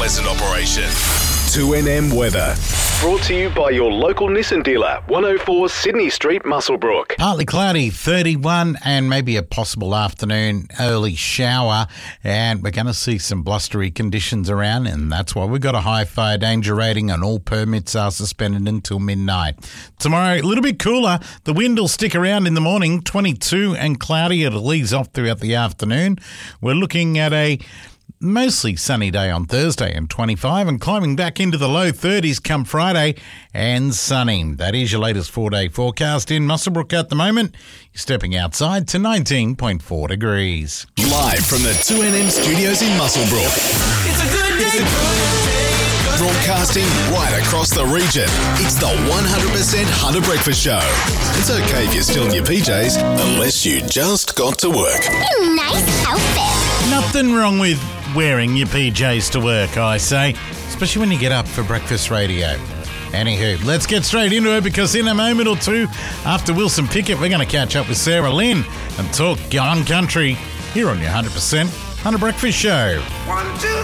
pleasant operation. 2NM weather. Brought to you by your local Nissan dealer, 104 Sydney Street, Muswellbrook. Partly cloudy, 31, and maybe a possible afternoon early shower. And we're going to see some blustery conditions around, and that's why we've got a high fire danger rating, and all permits are suspended until midnight. Tomorrow, a little bit cooler. The wind will stick around in the morning, 22 and cloudy. It'll ease off throughout the afternoon. We're looking at a mostly sunny day on Thursday and 25, and climbing back into the low 30s come Friday and sunny. That is your latest 4-day forecast in Muswellbrook at the moment. You're stepping outside to 19.4 degrees. Live from the 2NM studios in Muswellbrook. It's a good day. Broadcasting right across the region. It's the 100% Hunter Breakfast Show. It's okay if you're still in your PJs, unless you just got to work. Nice outfit. Nothing wrong with wearing your PJs to work, I say, especially when you get up for breakfast radio. Anywho, let's get straight into it, because in a moment or two after Wilson Pickett, we're going to catch up with Sarah Lynn and talk Gone Country here on your 100% Hunter Breakfast Show. 1, 2,